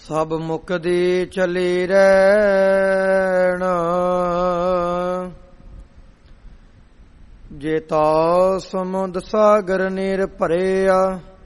ਸਭ ਮੁਕਦੀ ਚਲੀ ਰਹਿਣ। ਜੇ ਤਾ ਸਮੁੰਦ ਸਾਗਰ ਨੀਰ ਭਰਿਆ